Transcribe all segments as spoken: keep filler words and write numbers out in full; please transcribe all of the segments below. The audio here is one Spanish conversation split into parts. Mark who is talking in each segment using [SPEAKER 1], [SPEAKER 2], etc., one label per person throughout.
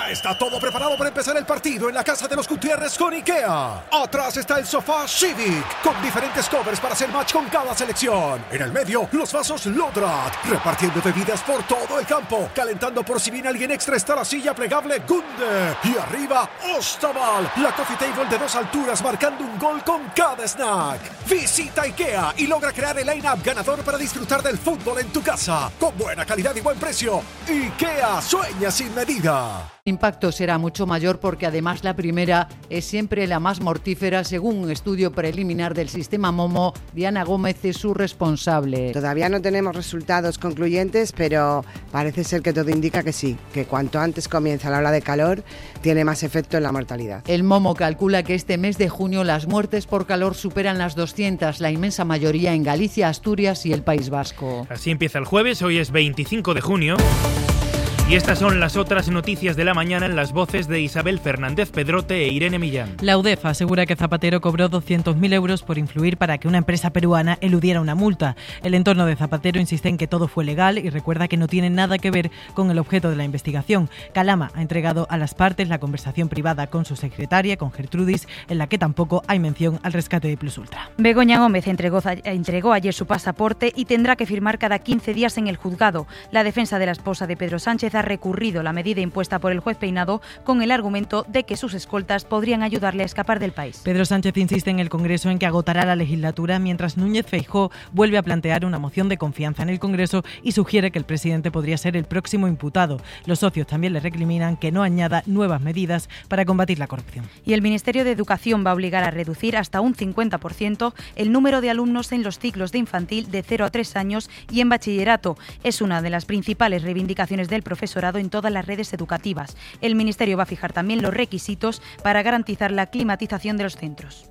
[SPEAKER 1] Ya está todo preparado para empezar el partido en la casa de los Gutiérrez con IKEA. Atrás está el sofá Civic, con diferentes covers para hacer match con cada selección. En el medio, los vasos Lodrat, repartiendo bebidas por todo el campo. Calentando por si viene alguien extra está la silla plegable Gunde. Y arriba, Ostaval, la coffee table de dos alturas marcando un gol con cada snack. Visita IKEA y logra crear el line-up ganador para disfrutar del fútbol en tu casa. Con buena calidad y buen precio. IKEA, sueña sin medida.
[SPEAKER 2] El impacto será mucho mayor porque además la primera es siempre la más mortífera. Según un estudio preliminar del sistema Momo, Diana Gómez es su responsable.
[SPEAKER 3] Todavía no tenemos resultados concluyentes, pero parece ser que todo indica que sí, que cuanto antes comienza la ola de calor tiene más efecto en la mortalidad.
[SPEAKER 2] El Momo calcula que este mes de junio las muertes por calor superan las doscientas, la inmensa mayoría en Galicia, Asturias y el País Vasco.
[SPEAKER 4] Así empieza el jueves, hoy es veinticinco de junio. Y estas son las otras noticias de la mañana en las voces de Isabel Fernández Pedrote e Irene Millán.
[SPEAKER 5] La UDEF asegura que Zapatero cobró doscientos mil euros por influir para que una empresa peruana eludiera una multa. El entorno de Zapatero insiste en que todo fue legal y recuerda que no tiene nada que ver con el objeto de la investigación. Calama ha entregado a las partes la conversación privada con su secretaria, con Gertrudis, en la que tampoco hay mención al rescate de Plus Ultra.
[SPEAKER 6] Begoña Gómez entregó, entregó ayer su pasaporte y tendrá que firmar cada quince días en el juzgado. La defensa de la esposa de Pedro Sánchez ha recurrido la medida impuesta por el juez Peinado con el argumento de que sus escoltas podrían ayudarle a escapar del país.
[SPEAKER 5] Pedro Sánchez insiste en el Congreso en que agotará la legislatura, mientras Núñez Feijóo vuelve a plantear una moción de confianza en el Congreso y sugiere que el presidente podría ser el próximo imputado. Los socios también le recriminan que no añada nuevas medidas para combatir la corrupción.
[SPEAKER 6] Y el Ministerio de Educación va a obligar a reducir hasta un cincuenta por ciento el número de alumnos en los ciclos de infantil de cero a tres años y en bachillerato. Es una de las principales reivindicaciones del profesorado en todas las redes educativas. El Ministerio va a fijar también los requisitos para garantizar la climatización de los centros.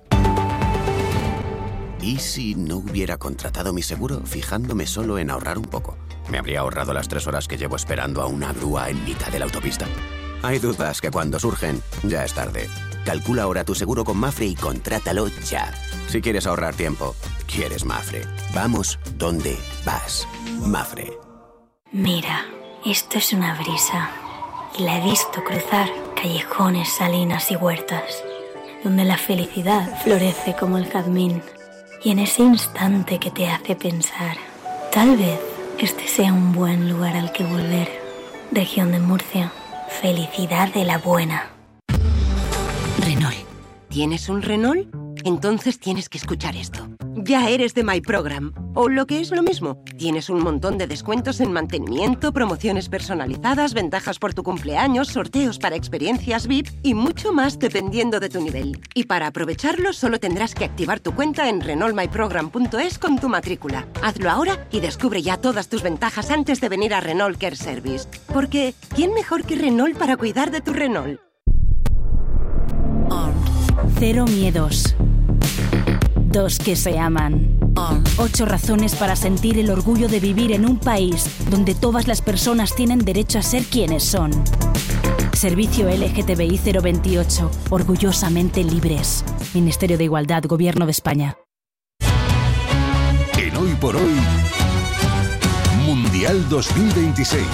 [SPEAKER 7] ¿Y si no hubiera contratado mi seguro fijándome solo en ahorrar un poco? ¿Me habría ahorrado las tres horas que llevo esperando a una grúa en mitad de la autopista? Hay dudas que cuando surgen ya es tarde. Calcula ahora tu seguro con Mafre y contrátalo ya. Si quieres ahorrar tiempo, quieres Mafre. Vamos donde vas. Mafre.
[SPEAKER 8] Mira, esto es una brisa. Y la he visto cruzar callejones, salinas y huertas, donde la felicidad florece como el jazmín. Y en ese instante que te hace pensar, tal vez este sea un buen lugar al que volver. Región de Murcia. Felicidad de la buena.
[SPEAKER 9] Renault. ¿Tienes un Renault? Entonces tienes que escuchar esto. Ya eres de My Program. O lo que es lo mismo, tienes un montón de descuentos en mantenimiento, promociones personalizadas, ventajas por tu cumpleaños, sorteos para experiencias V I P y mucho más dependiendo de tu nivel. Y para aprovecharlo solo tendrás que activar tu cuenta en renault my program punto es con tu matrícula. Hazlo ahora y descubre ya todas tus ventajas antes de venir a Renault Care Service. Porque, ¿quién mejor que Renault para cuidar de tu Renault?
[SPEAKER 10] Cero miedos. Dos que se aman. Ocho razones para sentir el orgullo de vivir en un país donde todas las personas tienen derecho a ser quienes son. Servicio L G T B I cero veintiocho. Orgullosamente libres. Ministerio de Igualdad, Gobierno de España.
[SPEAKER 11] En Hoy por Hoy, Mundial dos mil veintiséis.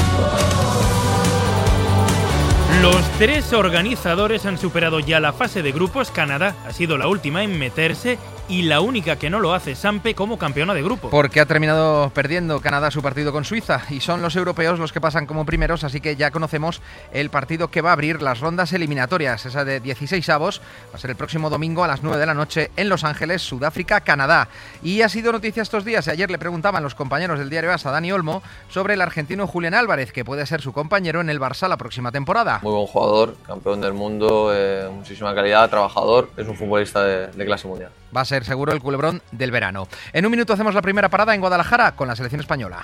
[SPEAKER 4] Los tres organizadores han superado ya la fase de grupos. Canadá ha sido la última en meterse y la única que no lo hace, Sampe, como campeona de grupo.
[SPEAKER 12] Porque ha terminado perdiendo Canadá su partido con Suiza y son los europeos los que pasan como primeros, así que ya conocemos el partido que va a abrir las rondas eliminatorias. Esa de dieciséis avos va a ser el próximo domingo a las nueve de la noche en Los Ángeles, Sudáfrica, Canadá. Y ha sido noticia estos días. Ayer le preguntaban los compañeros del diario AS a Dani Olmo sobre el argentino Julián Álvarez, que puede ser su compañero en el Barça la próxima temporada.
[SPEAKER 13] Muy buen jugador, campeón del mundo, eh, muchísima calidad, trabajador, es un futbolista de, de clase mundial.
[SPEAKER 12] Va a ser seguro el culebrón del verano. En un minuto hacemos la primera parada en Guadalajara con la selección española.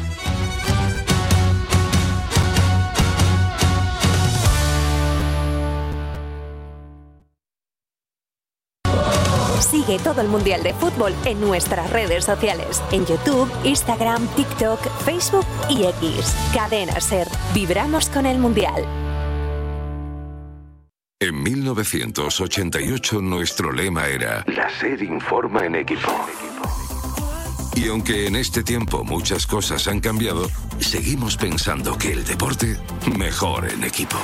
[SPEAKER 14] Sigue todo el Mundial de Fútbol en nuestras redes sociales. En YouTube, Instagram, TikTok, Facebook y X. Cadena SER. Vibramos con el Mundial.
[SPEAKER 11] En mil novecientos ochenta y ocho nuestro lema era La SER informa en equipo. Y aunque en este tiempo muchas cosas han cambiado, seguimos pensando que el deporte mejor en equipo.